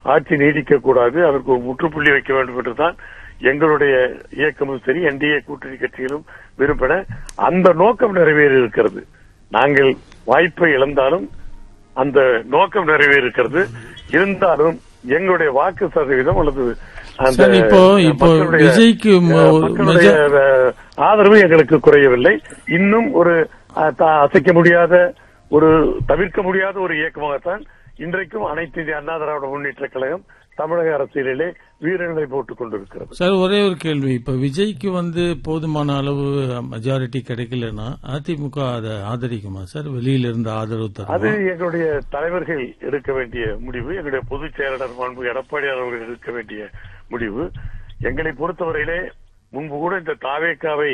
ஆட்சி நீடிக்க கூடாது, அதற்கு ஒரு முற்றுப்புள்ளி வைக்க வேண்டும் என்றுதான் எங்களுடைய இயக்கமும் சரி, என்டிஏ கூட்டணி கட்சிகளும் விரும்பின அந்த நோக்கம் நிறைவேறி இருக்கிறது. நாங்கள் வாய்ப்பை இழந்தாலும் அந்த நோக்கம் நிறைவேறி இருக்கிறது. இருந்தாலும் எங்களுடைய வாக்கு சதவீதம் அல்லது அந்த விஜய்க்கு ஆதரவு எங்களுக்கு குறையவில்லை. இன்னும் ஒரு அசைக்க முடியாத, ஒரு தவிர்க்க முடியாத ஒரு இயக்கமாகத்தான் இன்றைக்கும் அனைத்து இந்திய அண்ணா திராவிட முன்னேற்ற கழகம் தமிழக அரசியலிலே வீரநிலை போட்டுக் கொண்டிருக்கிறது. சார், ஒரே ஒரு கேள்வி. இப்ப விஜய்க்கு போதுமான அளவு மெஜாரிட்டி கிடைக்கலன்னா அதிமுக அதை ஆதரிக்குமா சார்? வெளியில இருந்து ஆதரவு தரும்? அது எங்களுடைய தலைவர்கள் எடுக்க வேண்டிய முடிவு. எங்களுடைய பொதுச் செயலாளர் மாண்பு எடப்பாடி அவர்கள் எடுக்க வேண்டிய முடிவு. எங்களை பொறுத்தவரையிலே முன்பு கூட இந்த தாவேக்காவை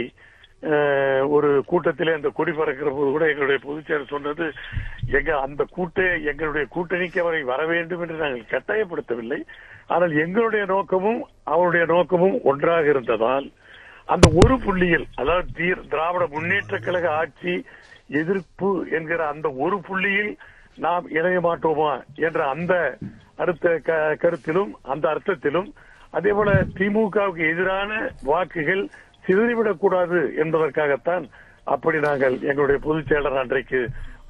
ஒரு கூட்டத்திலே அந்த கொடி பறக்கிற போது கூட எங்களுடைய பொதுச் செயலர் சொன்னது, அந்த எங்களுடைய கூட்டணிக்கு அவரை வர வேண்டும் என்று நாங்கள் கட்டாயப்படுத்தவில்லை. ஆனால் எங்களுடைய நோக்கமும் அவருடைய நோக்கமும் ஒன்றாக இருந்ததால் அந்த ஒரு புள்ளியில், அதாவது திராவிட முன்னேற்ற கழக ஆட்சி எதிர்ப்பு என்கிற அந்த ஒரு புள்ளியில் நாம் இணைய மாட்டோமா என்ற அந்த அடுத்த கருத்திலும் அந்த அர்த்தத்திலும், அதே போல திமுகவுக்கு எதிரான வாக்குகள் சிதறிவிடக் கூடாது என்பதற்காகத்தான் அப்படி நாங்கள் எங்களுடைய பொதுச் செயலர் அன்றைக்கு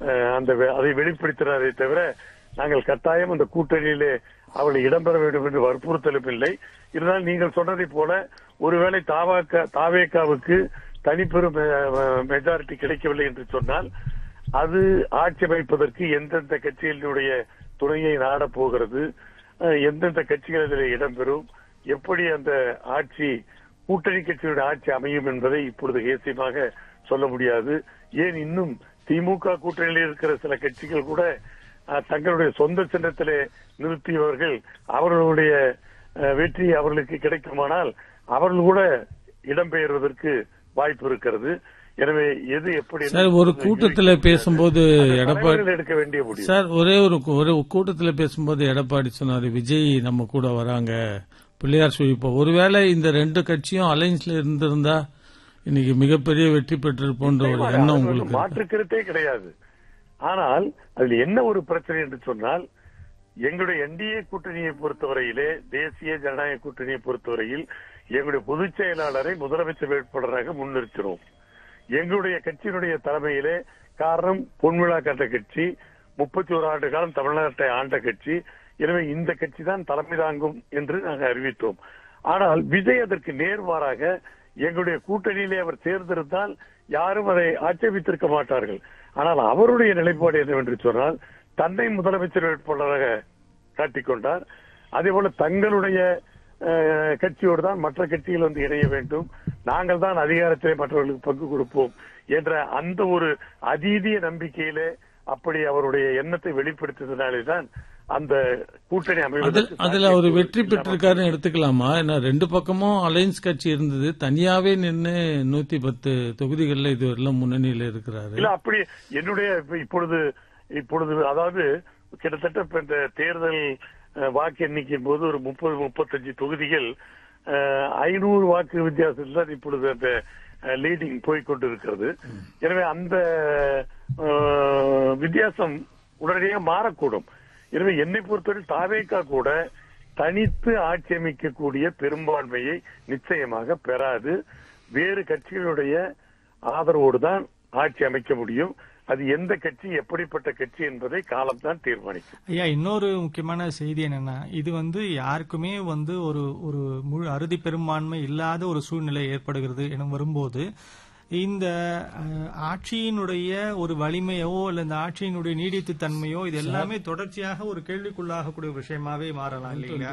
அதை வெளிப்படுத்தினாரே தவிர நாங்கள் கட்டாயம் அந்த கூட்டணியிலே அவளை இடம்பெற வேண்டும் என்று வற்புறுத்தலும் இல்லை. இருந்தாலும் நீங்கள் சொன்னதை போல ஒருவேளை தாவேக்காவுக்கு தனிப்பெரும் மெஜாரிட்டி கிடைக்கவில்லை என்று சொன்னால் அது ஆட்சி அமைப்பதற்கு எந்தெந்த கட்சிகளுடைய துணையை நாடப் போகிறது, எந்தெந்த கட்சிகள் இதில் இடம்பெறும், எப்படி அந்த ஆட்சி கூட்டணி கட்சியுடைய ஆட்சி அமையும் என்பதை இப்பொழுது ஏசியமாக சொல்ல முடியாது. ஏன் இன்னும் திமுக கூட்டணியில் இருக்கிற சில கட்சிகள் கூட தங்களுடைய சொந்த சின்னத்திலே நிறுத்தியவர்கள் அவர்களுடைய வெற்றி அவர்களுக்கு கிடைக்குமானால் அவர்கள் கூட இடம்பெயர்வதற்கு வாய்ப்பு இருக்கிறது. எனவே எது எப்படி ஒரு கூட்டத்தில் பேசும்போது எடப்பாடி எடுக்க வேண்டிய முடியும். சார், ஒரே ஒரு கூட்டத்தில் பேசும்போது எடப்பாடி சொன்னாரு, விஜய் நம்ம கூட வராங்க, பிள்ளையார் சுழிப்போம். ஒருவேளை இந்த ரெண்டு கட்சியும் அலைன்ஸ்ல இருந்திருந்தா இன்னைக்கு மிகப்பெரிய வெற்றி பெற்றிருப்போன்ற ஒரு எண்ணம் உங்களுக்கு? மாற்றுக்கருத்தே கிடையாது. ஆனால் அதில் என்ன ஒரு பிரச்சனை என்று சொன்னால், எங்களுடைய என்டிஏ கூட்டணியை பொறுத்தவரையிலே, தேசிய ஜனநாயக கூட்டணியை பொறுத்தவரையில் எங்களுடைய பொதுச் செயலாளரை முதலமைச்சர் வேட்பாளராக முன்னிறுத்தினோம். எங்களுடைய கட்சியினுடைய தலைமையிலே, காரணம் பொன்விழா கண்ட கட்சி, 31 ஆண்டு காலம் தமிழ்நாட்டை ஆண்ட கட்சி, எனவே இந்த கட்சி தான் தலைமை தாங்கும் என்று நாங்கள் அறிவித்தோம். ஆனால் விஜய் அதற்கு நேர்மாறாக எங்களுடைய கூட்டணியிலே அவர் சேர்ந்திருந்தால் யாரும் அதை ஆட்சேபித்திருக்க மாட்டார்கள். ஆனால் அவருடைய நிலைப்பாடு என்னவென்று சொன்னால், தன்னை முதலமைச்சர் வேட்பாளராக காட்டிக்கொண்டார். அதேபோல தங்களுடைய கட்சியோடு தான் மற்ற கட்சிகள் இணைய வேண்டும், நாங்கள் தான் அதிகாரத்திலே மற்றவர்களுக்கு பங்கு கொடுப்போம் என்ற அந்த ஒரு அதீதிய நம்பிக்கையிலே அப்படி அவருடைய எண்ணத்தை வெளிப்படுத்தியதனாலேதான் அந்த கூட்டணி அமைவது. அதுல அவர் வெற்றி பெற்றிருக்காருன்னு எடுத்துக்கலாமா? ஏன்னா ரெண்டு பக்கமும் அலையன்ஸ் கட்சி இருந்தது, தனியாவே நின்று 110 தொகுதிகளில் இதுவரையிலும் முன்னணியில இருக்கிறாரு. இல்ல, அப்படி என்னுடைய இப்பொழுது அதாவது கிட்டத்தட்ட இந்த தேர்தல் வாக்கு எண்ணிக்கையின் போது ஒரு 30-35 தொகுதிகள் 500 வாக்கு வித்தியாசத்தில் தான் இப்பொழுது அந்த லீடிங் போய்கொண்டிருக்கிறது. எனவே அந்த வித்தியாசம் உடனடியாக மாறக்கூடும். எனவே என்னை பொறுத்தவரை தாவேகா கூட தனித்து ஆட்சி அமைக்கக்கூடிய பெரும்பான்மையை நிச்சயமாக பெறாது. வேறு கட்சிகளுடைய ஆதரவோடு தான் ஆட்சி அமைக்க முடியும். அது எந்த கட்சி, எப்படிப்பட்ட கட்சி என்பதை காலம்தான் தீர்மானிக்கும். ஐயா, இன்னொரு முக்கியமான செய்தி என்னன்னா, இது யாருக்குமே ஒரு ஒரு முழு அறுதி பெரும்பான்மை இல்லாத ஒரு சூழ்நிலை ஏற்படுகிறது என வரும்போது, இந்த ஆட்சியினுடைய ஒரு வலிமையோ இல்ல இந்த ஆட்சியினுடைய நீடித்து தன்மையோ இது எல்லாமே தொடர்ச்சியாக ஒரு கேள்விக்குள்ளாகக்கூடிய விஷயமாவே மாறலாம் இல்லையா?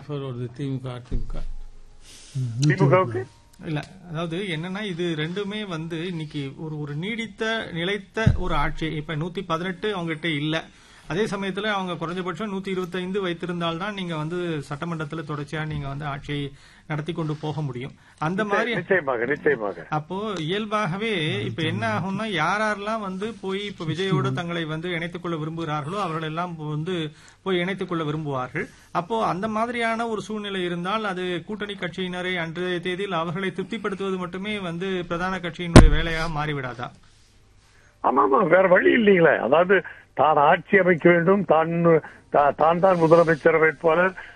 திமுகவுக்கு இல்ல, அதாவது என்னன்னா, இது ரெண்டுமே இன்னைக்கு ஒரு நீடித்த நிலைத்த ஒரு ஆட்சி. இப்ப 118 அவங்ககிட்ட இல்ல, அதே சமயத்துல அவங்க குறைஞ்சபட்சம் 125 வைத்திருந்தால்தான் நீங்க சட்டமன்றத்தில் தொடர்ச்சியா நீங்க ஆட்சியை நடத்தி கொண்டு போக முடியும். அந்த மாதிரி நிச்சயமாக அப்போ இயல்பாகவே இப்ப என்ன ஆகும்னா, யாரெல்லாம் போய் இப்ப விஜயோடு தங்களை இணைத்துக் கொள்ள விரும்புகிறார்களோ அவர்கள் எல்லாம் போய் இணைத்துக் கொள்ள விரும்புவார்கள். அப்போ அந்த மாதிரியான ஒரு சூழ்நிலை இருந்தால் அது கூட்டணி கட்சியினரை அன்றைய தேதியில் அவர்களை திருப்திப்படுத்துவது மட்டுமே பிரதான கட்சியினுடைய வேலையாக மாறிவிடாதா? ஆமா, வேற வழி இல்லைங்களே. அதாவது தான் ஆட்சி அமைக்க வேண்டும், தான் முதலமைச்சர் வேட்பாளர்,